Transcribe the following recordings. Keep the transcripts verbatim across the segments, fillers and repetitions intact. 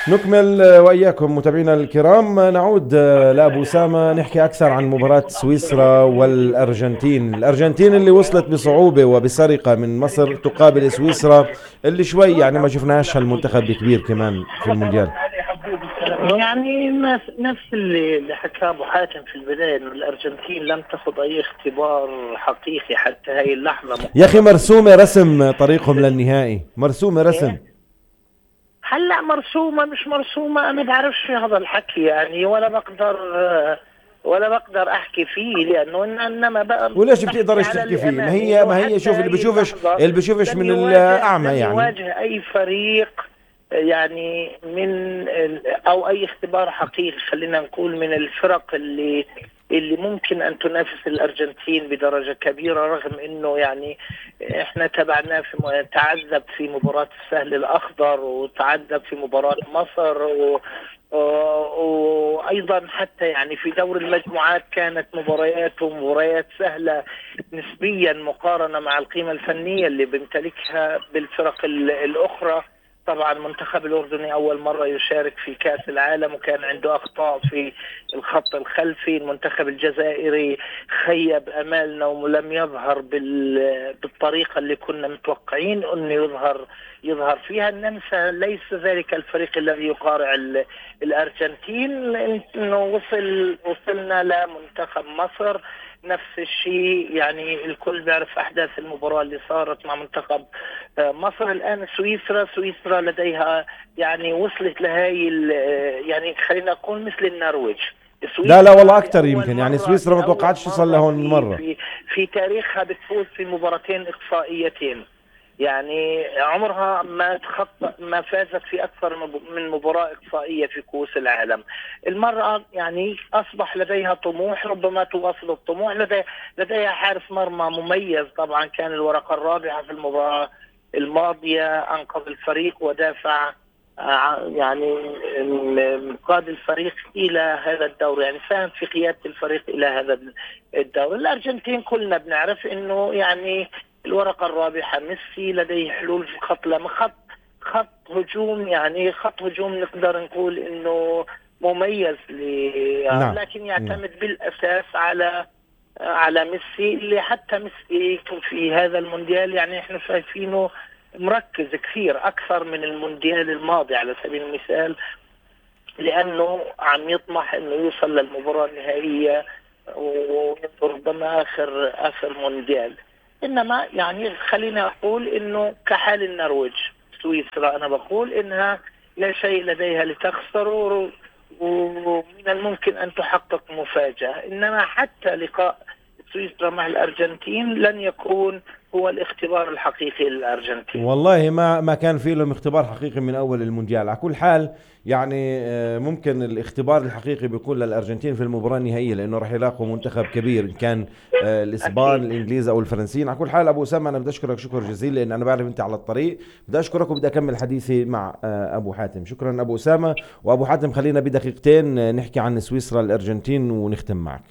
نكمل آه، وإياكم متابعينا الكرام. آه، نعود آه، لأبو أسامة نحكي أكثر عن مباراة سويسرا والأرجنتين. الأرجنتين اللي وصلت بصعوبة وبسرقة من مصر تقابل سويسرا اللي شوي يعني ما شفناش هالمنتخب كبير كمان في المونديال. يعني نفس نفس اللي اللي حكاه ابو حاتم في البدايه، انه الارجنتين لم تخض اي اختبار حقيقي حتى هاي اللحظه يا أخي مقارنه مرسومة رسم طريقهم للنهائي، مرسومة رسم. ايه. هلا مرسومه مش مرسومه انا بعرفش هذا الحكي يعني، ولا بقدر ولا بقدر احكي فيه، لانه إن- انما بقى وليش نحكي بتقدرش على تحكي اللي فيه؟ ما امامي، هي انه ما هي حتى شوف اللي هاي بشوفش اللحظه اللي بشوفش لم من يواجه الأعمى لم يعني. يواجه اي فريق يعني من ال- او اي اختبار حقيقي، خلينا نقول من الفرق اللي اللي ممكن ان تنافس الارجنتين بدرجه كبيره، رغم انه يعني احنا تابعناه في م- تعذب في مباراه السهل الاخضر، وتعذب في مباراه مصر و وايضا حتى يعني في دور المجموعات كانت مباريات ومباريات سهله نسبيا مقارنه مع القيمه الفنيه اللي بيمتلكها بالفرق ال- الاخرى. طبعا المنتخب الأردني أول مرة يشارك في كأس العالم وكان عنده أخطاء في الخط الخلفي. المنتخب الجزائري خيب أمالنا ولم يظهر بالطريقة اللي كنا متوقعين أنه يظهر يظهر فيها. النمسا ليس ذلك الفريق الذي يقارع الأرجنتين، إنه وصل وصلنا لمنتخب مصر نفس الشيء. يعني الكل بيعرف أحداث المباراة اللي صارت مع منتخب مصر. الآن سويسرا سويسرا لديها يعني وصلت لهاي يعني خلينا نقول مثل النرويج. لا لا والله سويسرا أكتر لأول يمكن، يعني مرة سويسرا ما لأول توقعتش تصل مرة لهون في مرة. في في تاريخها بتفوز في مباراتين إقصائيتين. يعني عمرها ما تخطى ما فازت في أكثر من مباراة إقصائية في كؤوس العالم. المرأة يعني أصبح لديها طموح، ربما تواصل الطموح. لدي لديها حارس مرمى مميز، طبعا كان الورقة الرابعة في المباراة الماضية، أنقذ الفريق ودافع يعني قاد الفريق إلى هذا الدور، يعني ساهم في قيادة الفريق إلى هذا الدور. الأرجنتين كلنا بنعرف إنه يعني الورقة الرابحة ميسي لديه حلول في خط لما خط خط هجوم، يعني خط هجوم نقدر نقول إنه مميز، نعم لكن نعم. يعتمد بالأساس على على ميسي، اللي حتى ميسي في هذا المونديال يعني احنا شايفينه مركز كثير أكثر من المونديال الماضي على سبيل المثال، لأنه عم يطمح إنه يوصل للمباراة النهائية وربما آخر آخر مونديال. إنما يعني خلينا أقول إنه كحال النرويج سويسرا، أنا بقول إنها لا شيء لديها لتخسر، ومن الممكن أن تحقق مفاجأة. إنما حتى لقاء سويسرا مع الأرجنتين لن يكون هو الاختبار الحقيقي للأرجنتين. والله ما ما كان في لهم اختبار حقيقي من اول المونديال. على كل حال يعني آه، ممكن الاختبار الحقيقي بيكون للارجنتين في المباراه النهائيه، لانه راح يلاقوا منتخب كبير ان كان آه، الاسبان أكيد. الانجليز او الفرنسيين. على كل حال ابو اسامه انا بدي اشكرك شكر جزيل، لان انا بعرف انت على الطريق. بدي اشكرك وبدي اكمل حديثي مع آه، ابو حاتم. شكرا ابو اسامه. وابو حاتم خلينا بدقيقتين آه، نحكي عن سويسرا الارجنتين ونختم معك.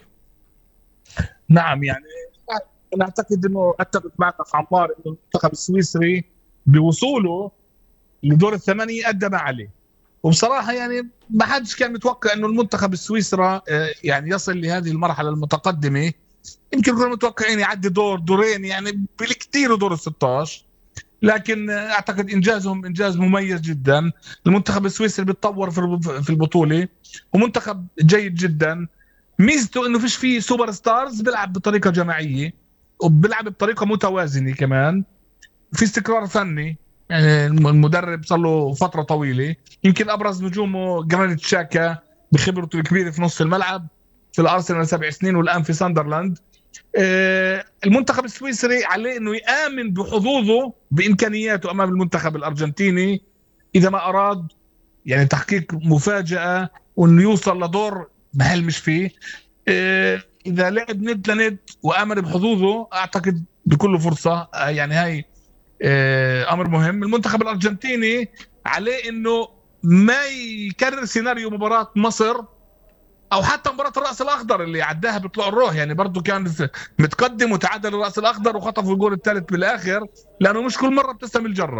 نعم يعني انا اعتقد انه اتفق معك اخ عمار انه المنتخب السويسري بوصوله لدور الثمانيه ادى ما عليه. وبصراحه يعني ما حدش كان متوقع انه المنتخب السويسرا آه، يعني يصل لهذه المرحله المتقدمه. يمكن كنا متوقعين يعدي دور دورين يعني بالكثير دور ال ستاشر، لكن آه، اعتقد انجازهم انجاز مميز جدا. المنتخب السويسري بيتطور في في البطوله ومنتخب جيد جدا. ميزته انه فيش فيه سوبر ستارز، بيلعب بطريقه جماعيه وبيلعب بطريقه متوازنه كمان، في استقرار فني. يعني المدرب صار له فتره طويله، يمكن ابرز نجومه جرانيت شاكا بخبرته الكبيره في نص الملعب في الارسنال سبع سنين والان في ساندرلاند. آه، المنتخب السويسري عليه انه يامن بحظوظه بامكانياته امام المنتخب الارجنتيني اذا ما اراد يعني تحقيق مفاجاه وانه يوصل لدور محل مش فيه. آه، اذا لعب ند لند وامن بحظوظه اعتقد بكل فرصه. آه، يعني هاي آه، امر مهم. المنتخب الارجنتيني عليه انه ما يكرر سيناريو مباراه مصر او حتى مباراه الراس الاخضر اللي عداها بطلوع الروح، يعني برضه كان متقدم وتعادل الراس الاخضر وخطفوا الجول الثالث بالاخر، لانه مش كل مره بتسلم الجره.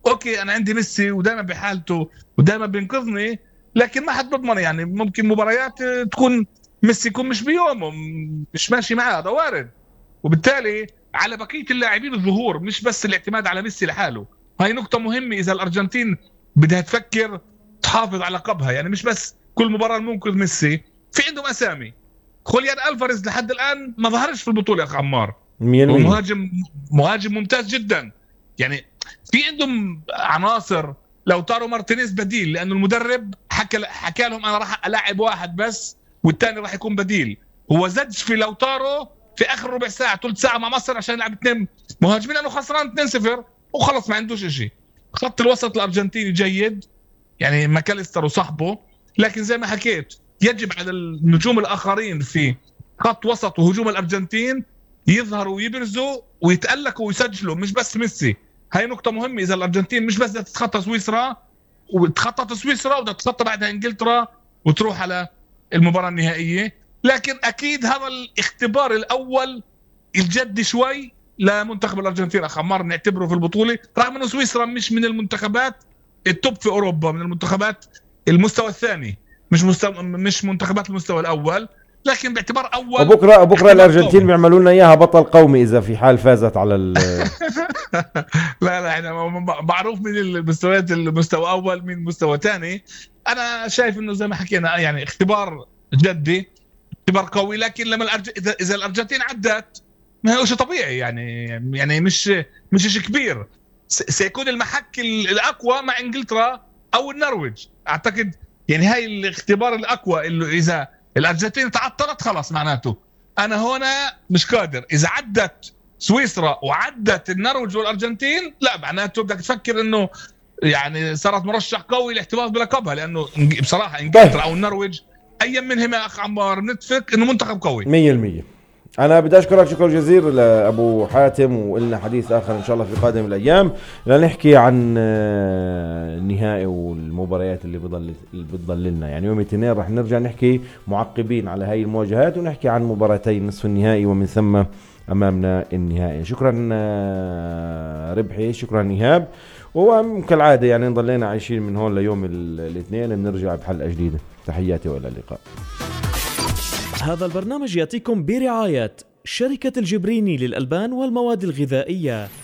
اوكي انا عندي ميسي ودائما بحالته ودائما بينقذني، لكن ما حد بضمن، يعني ممكن مباريات تكون ميسي يكون مش بيومه مش ماشي معاه، هذا وارد. وبالتالي على بقيه اللاعبين الظهور، مش بس الاعتماد على ميسي لحاله. هاي نقطه مهمه اذا الارجنتين بدها تفكر تحافظ على لقبها، يعني مش بس كل مباراه المنقذ ميسي، في عندهم اسامي. خوليان الفاريز لحد الان ما ظهرش في البطوله يا اخ عمار، هو مهاجم مهاجم ممتاز جدا، يعني في عندهم عناصر. لو تارو مارتينيز بديل، لانه المدرب حكى حكى لهم انا راح الاعب واحد بس والثاني راح يكون بديل. هو زج في لو تارو في اخر ربع ساعه ثلث ساعه مع مصر عشان يلعب اثنين مهاجمين لانه خسران اثنين صفر وخلص ما عندوش شيء. خط الوسط الارجنتيني جيد، يعني ماكاليستر وصاحبه، لكن زي ما حكيت يجب على النجوم الاخرين في خط وسط وهجوم الارجنتين يظهروا ويبرزوا ويتألقوا ويسجلوا، مش بس ميسي. هاي نقطة مهمة. إذا الأرجنتين مش بس بدها تتخطى سويسرا وتخطط سويسرا وبدها تتخطى بعدها إنجلترا وتروح على المباراة النهائية، لكن أكيد هذا الاختبار الأول الجدي شوي لمنتخب الأرجنتين أخ عمار، نعتبره في البطولة، رغم إنه سويسرا مش من المنتخبات التوب في أوروبا، من المنتخبات المستوى الثاني، مش مستوى مش منتخبات المستوى الأول، لكن باعتبار اول. وبكره بكره الارجنتين بيعملوا لنا اياها بطل قومي اذا في حال فازت على ال لا لا احنا معروف من المستويات المستوى اول من مستوى ثاني. انا شايف انه زي ما حكينا يعني اختبار جدي، اختبار قوي، لكن لما الأرج... اذا الارجنتين عدت ما هو شيء طبيعي، يعني يعني مش مش شيء كبير. س... سيكون المحك الاقوى مع انجلترا او النرويج اعتقد، يعني هاي الاختبار الاقوى اللي اذا الارجنتين تعطلت خلاص معناته انا هنا مش قادر. اذا عدت سويسرا وعدت النرويج والارجنتين لا معناته بدك تفكر انه يعني صارت مرشح قوي للاحتفاظ بلقبها، لانه بصراحه انجلترا او النرويج اي منهم يا اخ عمار نتفق انه منتخب قوي مية بالمية. انا بدي اشكرك شكر جزيل لابو حاتم، ولنا حديث اخر ان شاء الله في قادم الايام لنحكي عن النهائي والمباريات اللي بضل اللي بتضل لنا. يعني يوم الاثنين راح نرجع نحكي معقبين على هاي المواجهات ونحكي عن مباراتي نصف النهائي ومن ثم امامنا النهائي. شكرا ربحي، شكرا ايهاب، وكالعاده يعني نضلينا عايشين من هون ليوم الاثنين بنرجع بحلقه جديده. تحياتي والى اللقاء. هذا البرنامج يأتيكم برعاية شركة الجبريني للألبان والمواد الغذائية.